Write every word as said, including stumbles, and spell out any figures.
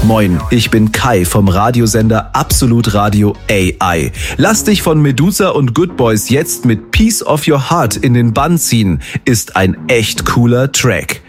Moin, ich bin Kai vom Radiosender Absolut Radio A I. Lass dich von Medusa und Good Boys jetzt mit Piece of Your Heart in den Bann ziehen, ist ein echt cooler Track.